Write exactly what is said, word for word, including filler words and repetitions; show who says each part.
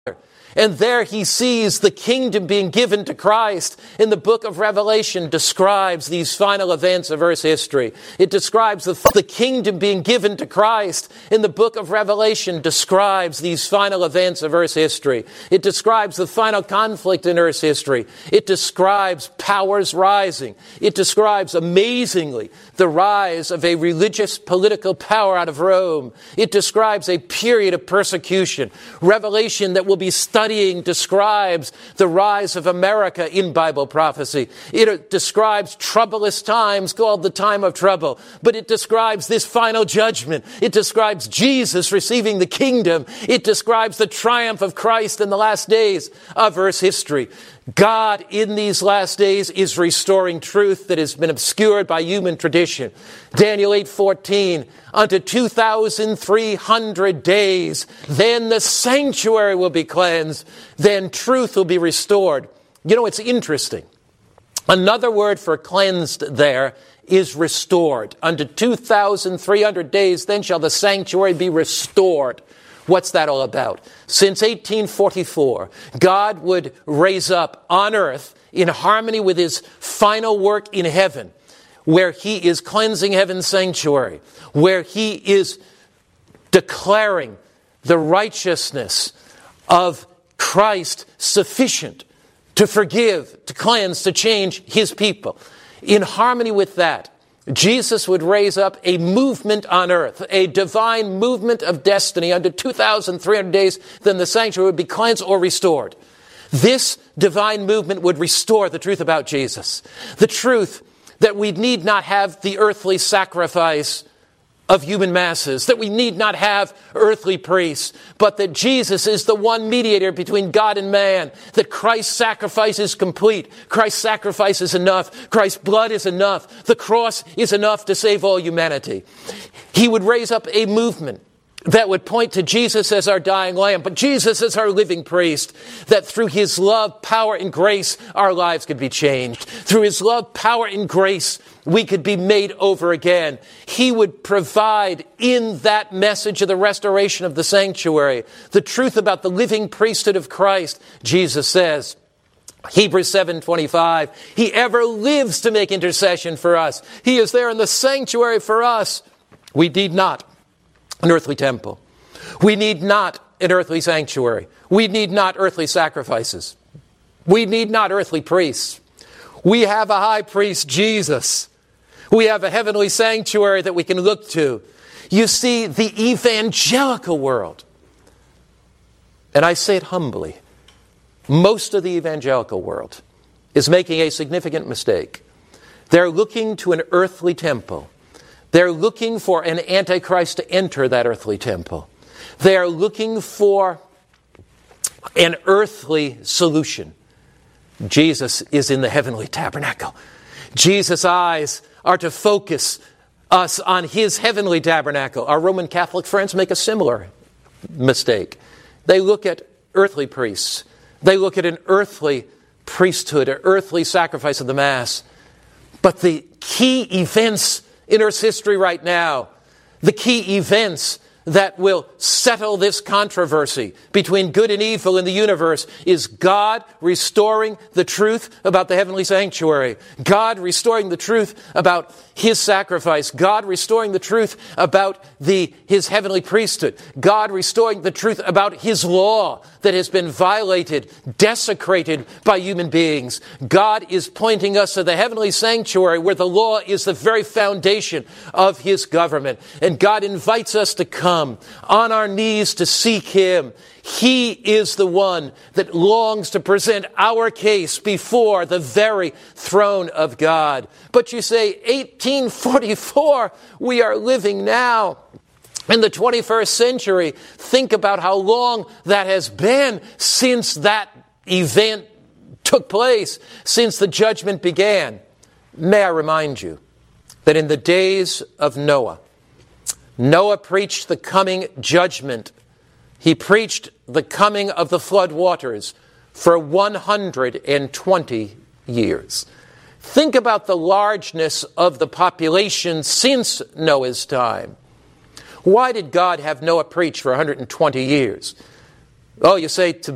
Speaker 1: And there he sees the kingdom being given to Christ. In the book of Revelation describes these final events of Earth's history. It describes the, the kingdom being given to Christ. In the book of Revelation describes these final events of Earth's history. It describes the final conflict in Earth's history. It describes powers rising. It describes amazingly the rise of a religious political power out of Rome. It describes a period of persecution. Revelation that will be studied Studying describes the rise of America in Bible prophecy. It describes troublous times called the time of trouble. But it describes this final judgment. It describes Jesus receiving the kingdom. It describes the triumph of Christ in the last days of Earth's history. God in these last days is restoring truth that has been obscured by human tradition. Daniel eight fourteen, unto two thousand three hundred days, then the sanctuary will be cleansed, then truth will be restored. You know, it's interesting. Another word for cleansed there is restored. Unto two thousand three hundred days, then shall the sanctuary be restored. What's that all about? Since eighteen forty-four, God would raise up on earth in harmony with his final work in heaven, where he is cleansing heaven's sanctuary, where he is declaring the righteousness of Christ sufficient to forgive, to cleanse, to change his people. In harmony with that, Jesus would raise up a movement on earth, a divine movement of destiny. Under two thousand three hundred days, then the sanctuary would be cleansed or restored. This divine movement would restore the truth about Jesus. The truth that we need not have the earthly sacrifice of human masses, that we need not have earthly priests, but that Jesus is the one mediator between God and man, that Christ's sacrifice is complete, Christ's sacrifice is enough, Christ's blood is enough, the cross is enough to save all humanity. He would raise up a movement that would point to Jesus as our dying lamb, but Jesus as our living priest, that through his love, power, and grace, our lives could be changed. Through his love, power, and grace, we could be made over again. He would provide in that message of the restoration of the sanctuary the truth about the living priesthood of Christ. Jesus says, Hebrews seven twenty-five, he ever lives to make intercession for us. He is there in the sanctuary for us. We need not an earthly temple. We need not an earthly sanctuary. We need not earthly sacrifices. We need not earthly priests. We have a high priest, Jesus. We have a heavenly sanctuary that we can look to. You see, the evangelical world, and I say it humbly, most of the evangelical world is making a significant mistake. They're looking to an earthly temple. They're looking for an antichrist to enter that earthly temple. They're looking for an earthly solution. Jesus is in the heavenly tabernacle. Jesus' eyes are to focus us on his heavenly tabernacle. Our Roman Catholic friends make a similar mistake. They look at earthly priests. They look at an earthly priesthood, an earthly sacrifice of the Mass. But the key events in Earth's history right now, the key events that will settle this controversy between good and evil in the universe is God restoring the truth about the heavenly sanctuary, God restoring the truth about his sacrifice, God restoring the truth about the his heavenly priesthood, God restoring the truth about his law that has been violated, desecrated by human beings. God is pointing us to the heavenly sanctuary where the law is the very foundation of his government. And God invites us to come on our knees to seek him. He is the one that longs to present our case before the very throne of God. But you say, eighteen forty-four, we are living now in the twenty-first century. Think about how long that has been since that event took place, since the judgment began. May I remind you that in the days of Noah, Noah preached the coming judgment. He preached the coming of the flood waters for one hundred twenty years. Think about the largeness of the population since Noah's time. Why did God have Noah preach for one hundred twenty years? Oh, you say to